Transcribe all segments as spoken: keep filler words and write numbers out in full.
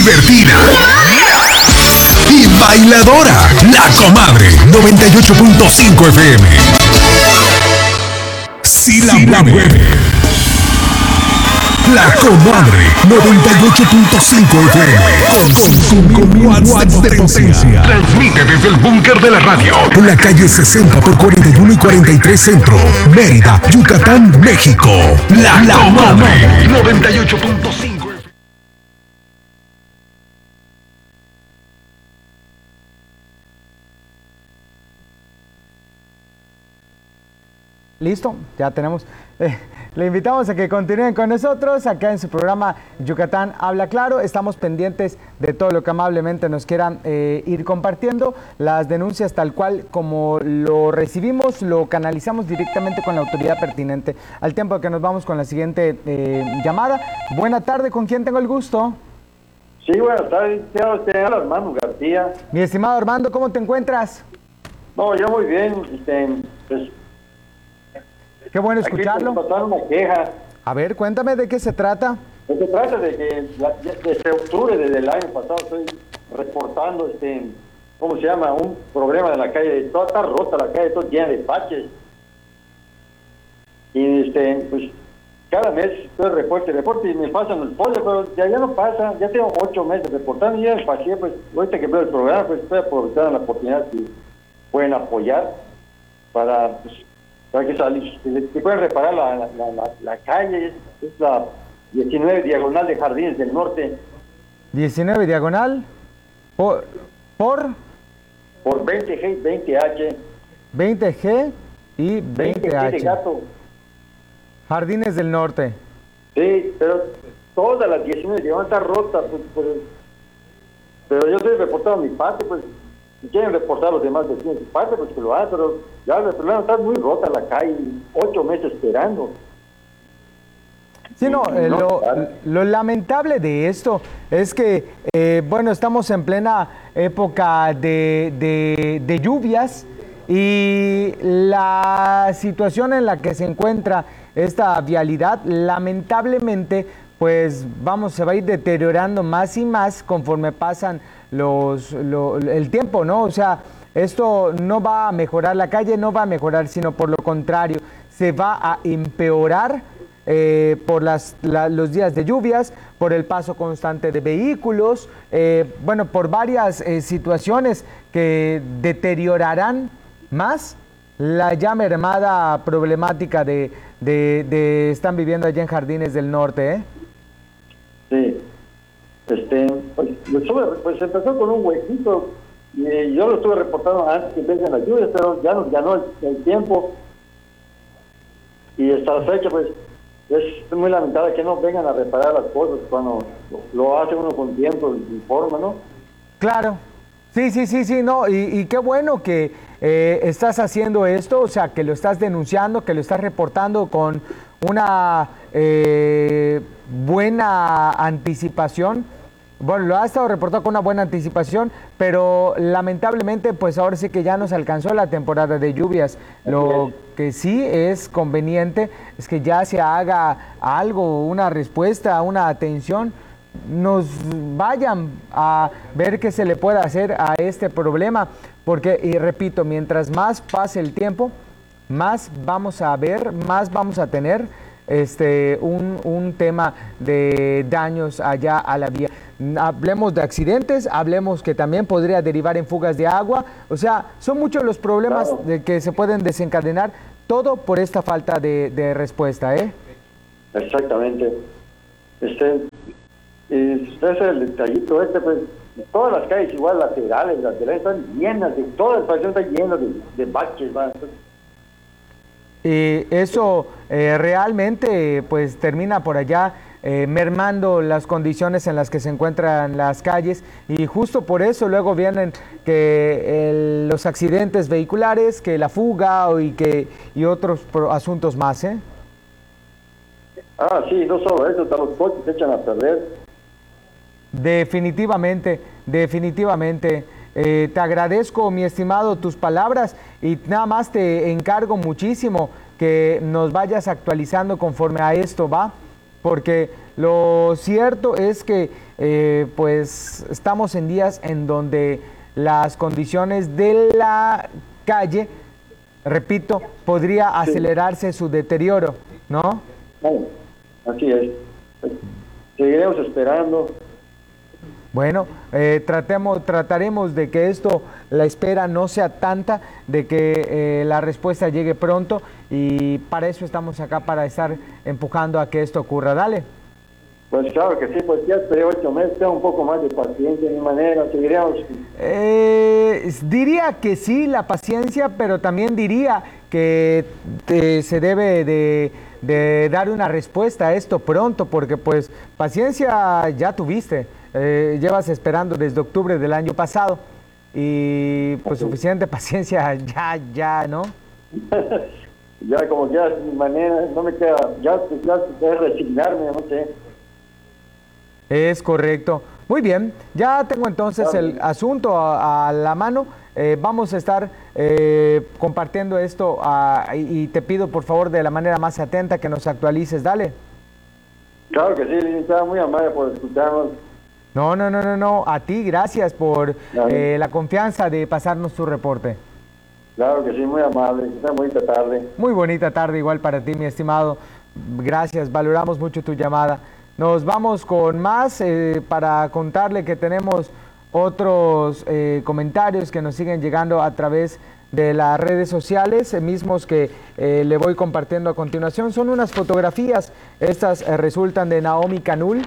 divertida y bailadora. La Comadre noventa y ocho punto cinco F M. Si la mueve. La Comadre noventa y ocho punto cinco F M. Con cinco watts de potencia. Transmite desde el búnker de la radio. En la calle sesenta por cuarenta y uno y cuarenta y tres Centro. Mérida, Yucatán, México. La, la Comadre noventa y ocho punto cinco. Listo, ya tenemos. Eh, le invitamos a que continúen con nosotros acá en su programa Yucatán Habla Claro. Estamos pendientes de todo lo que amablemente nos quieran eh, ir compartiendo. Las denuncias tal cual como lo recibimos, lo canalizamos directamente con la autoridad pertinente. Al tiempo que nos vamos con la siguiente eh, llamada. Buena tarde, ¿con quién tengo el gusto? Sí, buenas tardes, te habla Armando García. Mi estimado Armando, ¿cómo te encuentras? No, yo muy bien, este, pues... Qué bueno escucharlo. Aquí me una queja. A ver, cuéntame de qué se trata. Se trata de que la, desde octubre desde el año pasado estoy reportando, este, ¿cómo se llama? Un problema de la calle. Toda está rota la calle, toda llena de baches. Y este, pues cada mes estoy reporte, reporte y me pasan el pollo, pero ya, ya no pasa. Ya tengo ocho meses reportando y ya me pasé, pues ahorita que veo el programa, pues estoy aprovechando la oportunidad que pueden apoyar para, pues, para que, salir, que pueden reparar la, la, la, la calle. Es, es la diecinueve diagonal de Jardines del Norte. diecinueve diagonal por por por veinte G y veinte H. veinte G y veinte H. de gato. Jardines del Norte. Sí, pero todas las diecinueve diagonal está rota, pues, pues, pero yo estoy reportando mi parte, pues si quieren reportar los demás vecinos de parte, pues que lo hagan, pero ya el problema está muy rota la calle, ocho meses esperando. Sí, no, eh, lo, lo lamentable de esto es que, eh, bueno, estamos en plena época de, de, de lluvias y la situación en la que se encuentra esta vialidad, lamentablemente, pues vamos, se va a ir deteriorando más y más conforme pasan los, lo, el tiempo, ¿no? O sea, esto no va a mejorar la calle, no va a mejorar, sino por lo contrario, se va a empeorar eh, por las, la, los días de lluvias, por el paso constante de vehículos, eh, bueno, por varias eh, situaciones que deteriorarán más la ya mermada problemática de, de, de están viviendo allá en Jardines del Norte, ¿eh? Sí, este, pues, pues empezó con un huequito y eh, yo lo estuve reportando antes que empiecen las lluvias, pero ya nos ganó el, el tiempo y hasta la fecha pues es muy lamentable que no vengan a reparar las cosas cuando lo, lo hace uno con tiempo y forma, ¿no? Claro, sí, sí, sí, sí, no, y, y qué bueno que eh, estás haciendo esto, o sea, que lo estás denunciando, que lo estás reportando con una eh, buena anticipación. Bueno, lo ha estado reportado con una buena anticipación, pero lamentablemente pues ahora sí que ya nos alcanzó la temporada de lluvias. Lo que sí es conveniente es que ya se haga algo, una respuesta, una atención, nos vayan a ver qué se le puede hacer a este problema, porque, y repito, mientras más pase el tiempo, más vamos a ver, más vamos a tener este un, un tema de daños allá a la vía. Hablemos de accidentes, hablemos que también podría derivar en fugas de agua, o sea, son muchos los problemas claro. de que se pueden desencadenar, todo por esta falta de, de respuesta, ¿eh? Exactamente. Este, ese es el detallito este, pues, todas las calles igual, laterales, laterales están llenas de, toda la estación está llena de, de baches, ¿va? Y eso eh, realmente pues termina por allá eh, mermando las condiciones en las que se encuentran las calles, y justo por eso luego vienen que el, los accidentes vehiculares, que la fuga y que y otros asuntos más, ¿eh? Ah, sí, no solo eso, hasta los coches se echan a perder. Definitivamente, definitivamente. Eh, te agradezco, mi estimado, tus palabras, y nada más te encargo muchísimo que nos vayas actualizando conforme a esto, ¿va? Porque lo cierto es que eh, pues estamos en días en donde las condiciones de la calle, repito, podría acelerarse su deterioro, ¿no? Bueno, así es. Seguiremos esperando. Bueno, eh, tratemos, trataremos de que esto, la espera no sea tanta, de que eh, la respuesta llegue pronto, y para eso estamos acá, para estar empujando a que esto ocurra. Dale. Pues claro que sí, pues ya esperé ocho meses, tengo un poco más de paciencia, de mi manera, seguiremos. Eh, diría que sí, la paciencia, pero también diría que eh, se debe de, de dar una respuesta a esto pronto, porque pues paciencia ya tuviste. Eh, llevas esperando desde octubre del año pasado y pues suficiente paciencia ya, ya, ¿no? Ya como ya de mi manera, no me queda, ya, ya es resignarme, no sé. Es correcto. Muy bien, ya tengo entonces el asunto a, a la mano. Eh, vamos a estar eh, compartiendo esto a, y, y te pido por favor de la manera más atenta que nos actualices. Dale. Claro que sí, licenciada, muy amable por escucharnos. No, no, no, no, no. A ti, gracias por eh, la confianza de pasarnos tu reporte. Claro que sí, muy amable. Una bonita tarde. Muy bonita tarde, igual para ti, mi estimado. Gracias, valoramos mucho tu llamada. Nos vamos con más eh, para contarle que tenemos otros eh, comentarios que nos siguen llegando a través de las redes sociales, eh, mismos que eh, le voy compartiendo a continuación. Son unas fotografías, estas eh, resultan de Naomi Canul.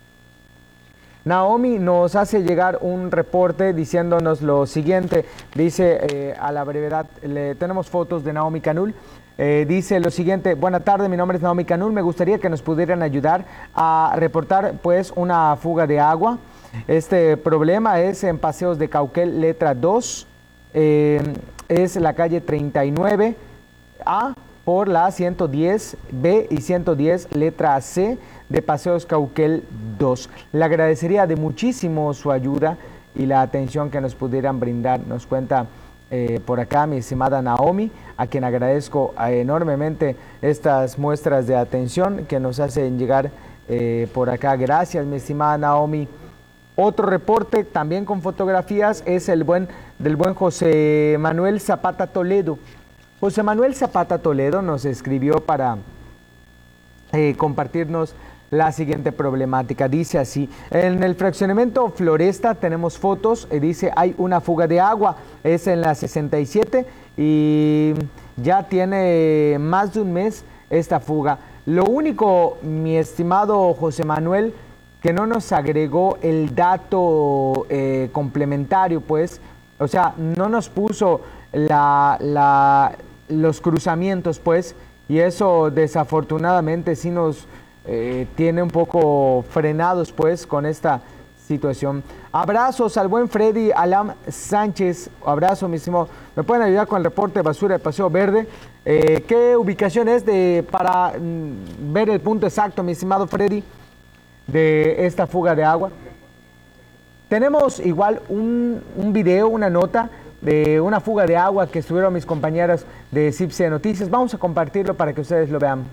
Naomi nos hace llegar un reporte diciéndonos lo siguiente, dice eh, a la brevedad, le, tenemos fotos de Naomi Canul, eh, dice lo siguiente: buena tarde, mi nombre es Naomi Canul, me gustaría que nos pudieran ayudar a reportar pues una fuga de agua. Este problema es en Paseos de Cauquel, letra dos, eh, es la calle treinta y nueve A por la ciento diez B y ciento diez, letra C, de Paseos Cauquel dos. Le agradecería de muchísimo su ayuda y la atención que nos pudieran brindar. Nos cuenta eh, por acá mi estimada Naomi, a quien agradezco eh, enormemente estas muestras de atención que nos hacen llegar eh, por acá. Gracias, mi estimada Naomi. Otro reporte también con fotografías es el buen del buen José Manuel Zapata Toledo. José Manuel Zapata Toledo nos escribió para eh, compartirnos la siguiente problemática. Dice así: en el fraccionamiento Floresta tenemos fotos, eh, dice hay una fuga de agua, es en la sesenta y siete y ya tiene más de un mes esta fuga. Lo único, mi estimado José Manuel, que no nos agregó el dato eh, complementario, pues, o sea, no nos puso la, la, los cruzamientos, pues, y eso desafortunadamente sí nos eh, tiene un poco frenados, pues, con esta situación. Abrazos al buen Freddy Alam Sánchez, abrazo, mi estimado. ¿Me pueden ayudar con el reporte de basura de Paseo Verde? Eh, ¿Qué ubicación es de para mm, ver el punto exacto, mi estimado Freddy, de esta fuga de agua? Tenemos igual un, un video, una nota de una fuga de agua que estuvieron mis compañeras de C I P C Noticias. Vamos a compartirlo para que ustedes lo vean.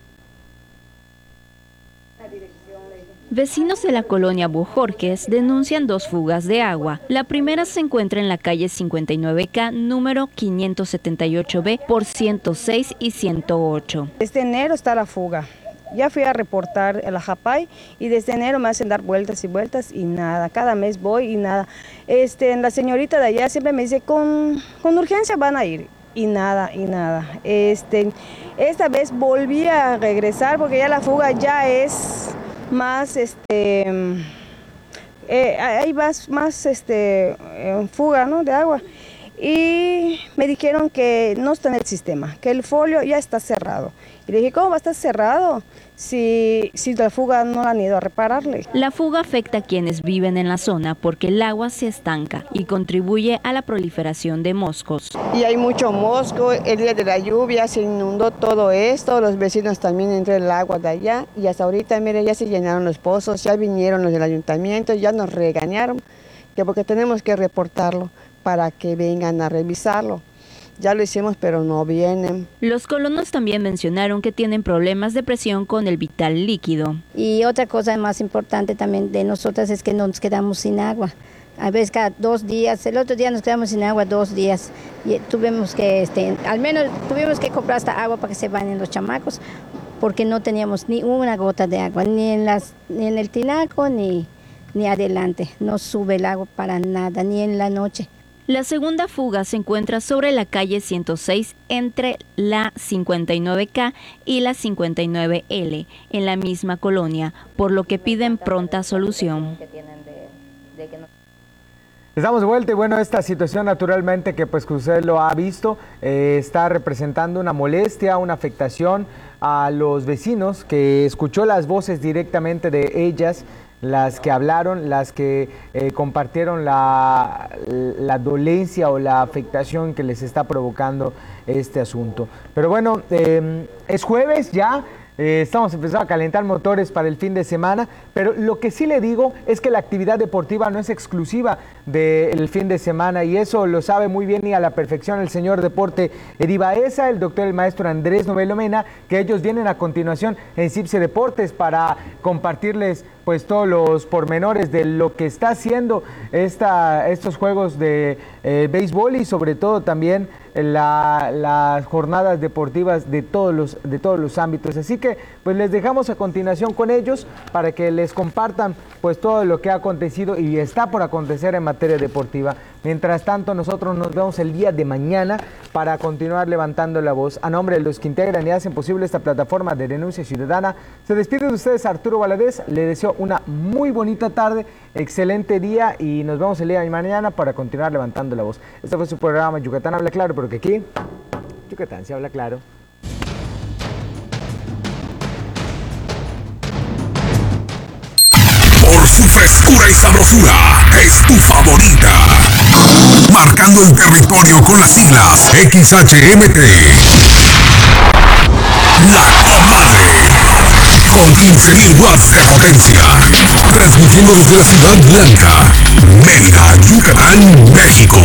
Vecinos de la colonia Bojorques denuncian dos fugas de agua. La primera se encuentra en la calle cincuenta y nueve K, número quinientos setenta y ocho B, por ciento seis y ciento ocho. Desde enero está la fuga. Ya fui a reportar a la Japay y desde enero me hacen dar vueltas y vueltas y nada. Cada mes voy y nada. Este, la señorita de allá siempre me dice, con, con urgencia van a ir. Y nada, y nada. Este, esta vez volví a regresar porque ya la fuga ya es más, este, eh, hay más, más este, eh, fuga, ¿no?, de agua. Y me dijeron que no está en el sistema, que el folio ya está cerrado. Y le dije, ¿cómo va a estar cerrado si, si la fuga no la han ido a repararle? La fuga afecta a quienes viven en la zona porque el agua se estanca y contribuye a la proliferación de moscos. Y hay mucho mosco, el día de la lluvia se inundó todo esto, los vecinos también entró el agua de allá y hasta ahorita, mire, ya se llenaron los pozos, ya vinieron los del ayuntamiento, ya nos regañaron, que porque tenemos que reportarlo para que vengan a revisarlo. Ya lo hicimos, pero no vienen. Los colonos también mencionaron que tienen problemas de presión con el vital líquido. Y otra cosa más importante también de nosotras es que nos quedamos sin agua. A veces cada dos días, el otro día nos quedamos sin agua dos días. Y tuvimos que, este, al menos tuvimos que comprar hasta agua para que se bañen los chamacos, porque no teníamos ni una gota de agua, ni en, las, ni en el tinaco, ni, ni adelante. No sube el agua para nada, ni en la noche. La segunda fuga se encuentra sobre la calle ciento seis entre la cincuenta y nueve K y la cincuenta y nueve L en la misma colonia, por lo que piden pronta solución. Estamos de vuelta y bueno, esta situación naturalmente que pues que usted lo ha visto, eh, está representando una molestia, una afectación a los vecinos, que escuchó las voces directamente de ellas, las que hablaron, las que eh, compartieron la, la dolencia o la afectación que les está provocando este asunto. Pero bueno, eh, es jueves ya. Eh, estamos empezando a calentar motores para el fin de semana, pero lo que sí le digo es que la actividad deportiva no es exclusiva del fin de semana, y eso lo sabe muy bien y a la perfección el señor Deporte Edi Baeza, el doctor, el maestro Andrés Novelo Mena, que ellos vienen a continuación en Cipse Deportes para compartirles pues todos los pormenores de lo que está haciendo esta, estos juegos de eh, béisbol y sobre todo también la, las jornadas deportivas de todos los de todos los ámbitos. Así que pues les dejamos a continuación con ellos para que les compartan pues todo lo que ha acontecido y está por acontecer en materia deportiva. Mientras tanto, nosotros nos vemos el día de mañana para continuar levantando la voz. A nombre de los que integran y hacen posible esta plataforma de denuncia ciudadana, se despide de ustedes Arturo Valadez. Le deseo una muy bonita tarde, excelente día y nos vemos el día de mañana para continuar levantando la voz. Este fue su programa Yucatán Habla Claro, porque aquí Yucatán se habla claro. Por su frescura y sabrosura, es tu favorita. Marcando el territorio con las siglas X H M T. La Comadre. Con quince mil watts de potencia. Transmitiendo desde la Ciudad Blanca, Mérida, Yucatán, México.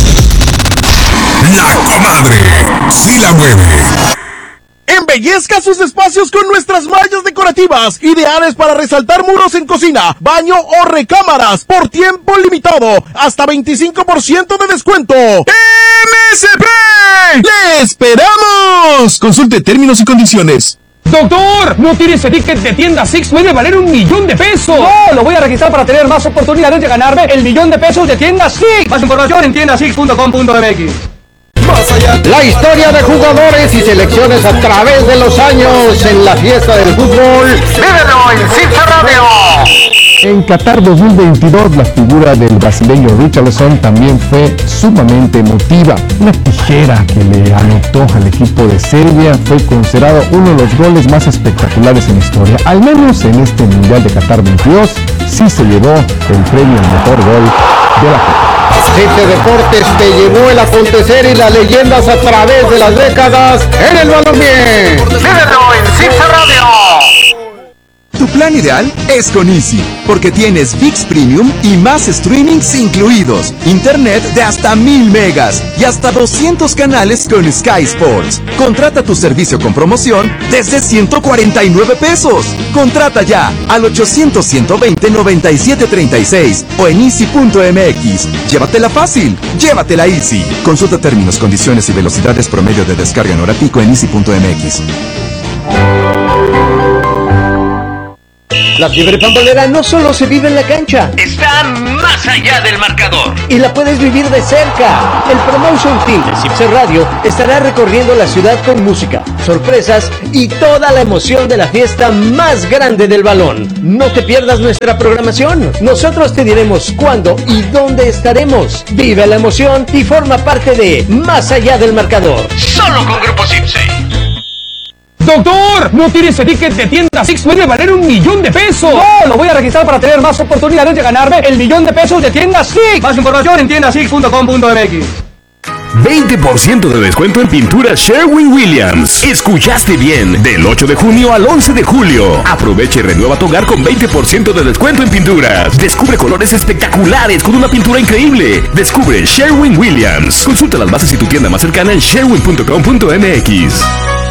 La Comadre. Sí la mueve. Embellezca sus espacios con nuestras mallas decorativas, ideales para resaltar muros en cocina, baño o recámaras, por tiempo limitado, hasta veinticinco por ciento de descuento. ¡M S P! ¡Le esperamos! Consulte términos y condiciones. ¡Doctor! ¿No tienes ese ticket de tienda Six? ¡Puede valer un millón de pesos! ¡No! Lo voy a registrar para tener más oportunidades de ganarme el millón de pesos de tienda Six. Más información en tienda six punto com punto m x. La historia de jugadores y selecciones a través de los años en la fiesta del fútbol. ¡Vívelo en Cipse Radio! En Qatar dos mil veintidós, la figura del brasileño Richarlison también fue sumamente emotiva. Una tijera que le anotó al equipo de Serbia fue considerado uno de los goles más espectaculares en la historia. Al menos en este Mundial de Qatar veintidós, sí se llevó el premio al mejor gol de la Copa. Cipse Deportes te llevó el acontecer y las leyendas a través de las décadas en el balompié. ¡Vívelo en Cipse Radio! Tu plan ideal es con Easy, porque tienes ViX Premium y más streamings incluidos, internet de hasta mil megas y hasta doscientos canales con Sky Sports. Contrata tu servicio con promoción desde ciento cuarenta y nueve pesos. Contrata ya al ochocientos, ciento veinte, noventa y siete treinta y seis o en easy punto m x. Llévatela fácil, llévatela Easy. Consulta términos, condiciones y velocidades promedio de descarga en hora pico en easy punto m x. La fiebre pambolera no solo se vive en la cancha, está más allá del marcador y la puedes vivir de cerca. El Promotion Team de Cipse Radio estará recorriendo la ciudad con música, sorpresas y toda la emoción de la fiesta más grande del balón. No te pierdas nuestra programación. Nosotros te diremos cuándo y dónde estaremos. Vive la emoción y forma parte de Más allá del marcador. Solo con Grupo Cipse. ¡Doctor! ¿No tienes ese ticket de tienda Six? ¡Puede valer un millón de pesos! ¡No! Lo voy a registrar para tener más oportunidades de ganarme el millón de pesos de tienda Six. Más información en tienda six punto com punto m x. veinte por ciento de descuento en pintura Sherwin-Williams. Escuchaste bien, del ocho de junio al once de julio. Aprovecha y renueva tu hogar con veinte por ciento de descuento en pinturas. Descubre colores espectaculares con una pintura increíble. Descubre Sherwin-Williams. Consulta las bases y tu tienda más cercana en sherwin punto com punto m x.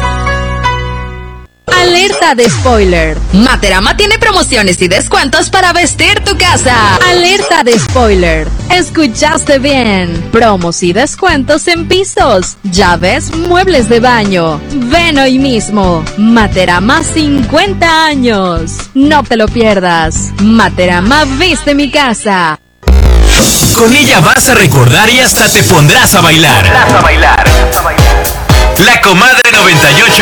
Alerta de spoiler. Materama tiene promociones y descuentos para vestir tu casa. Alerta de spoiler. Escuchaste bien. Promos y descuentos en pisos, llaves, muebles de baño. Ven hoy mismo. Materama cincuenta años. No te lo pierdas. Materama viste mi casa. Con ella vas a recordar y hasta te pondrás a bailar. Vas a bailar. La Comadre noventa y ocho